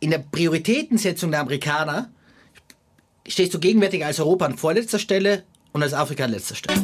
in der Prioritätensetzung der Amerikaner stehst du gegenwärtig als Europa an vorletzter Stelle und als Afrika an letzter Stelle.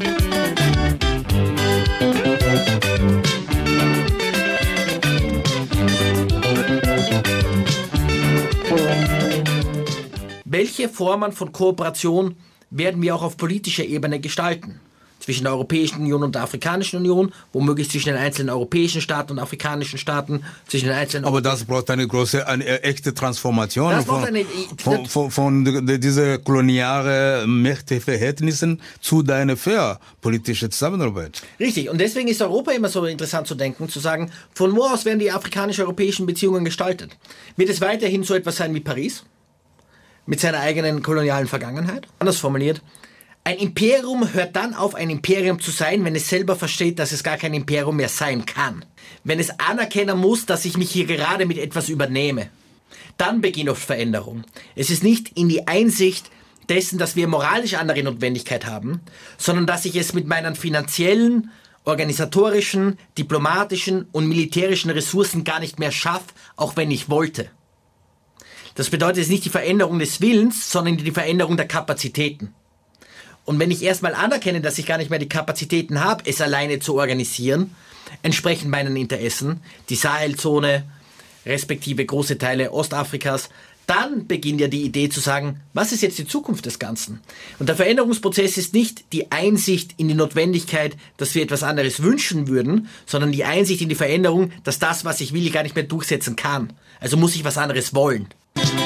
Welche Formen von Kooperation werden wir auch auf politischer Ebene gestalten? Zwischen der Europäischen Union und der Afrikanischen Union, womöglich zwischen den einzelnen europäischen Staaten und afrikanischen Staaten, zwischen den einzelnen... Aber das braucht eine echte Transformation von diesen kolonialen Mächteverhältnissen zu deiner fair politischen Zusammenarbeit. Richtig, und deswegen ist Europa immer so interessant zu denken, zu sagen, von wo aus werden die afrikanisch-europäischen Beziehungen gestaltet? Wird es weiterhin so etwas sein wie Paris? Mit seiner eigenen kolonialen Vergangenheit? Anders formuliert, ein Imperium hört dann auf, ein Imperium zu sein, wenn es selber versteht, dass es gar kein Imperium mehr sein kann. Wenn es anerkennen muss, dass ich mich hier gerade mit etwas übernehme. Dann beginnt oft Veränderung. Es ist nicht in die Einsicht dessen, dass wir moralisch andere Notwendigkeit haben, sondern dass ich es mit meinen finanziellen, organisatorischen, diplomatischen und militärischen Ressourcen gar nicht mehr schaffe, auch wenn ich wollte. Das bedeutet jetzt nicht die Veränderung des Willens, sondern die Veränderung der Kapazitäten. Und wenn ich erstmal anerkenne, dass ich gar nicht mehr die Kapazitäten habe, es alleine zu organisieren, entsprechend meinen Interessen, die Sahelzone, respektive große Teile Ostafrikas, dann beginnt ja die Idee zu sagen, was ist jetzt die Zukunft des Ganzen? Und der Veränderungsprozess ist nicht die Einsicht in die Notwendigkeit, dass wir etwas anderes wünschen würden, sondern die Einsicht in die Veränderung, dass das, was ich will, gar nicht mehr durchsetzen kann. Also muss ich was anderes wollen.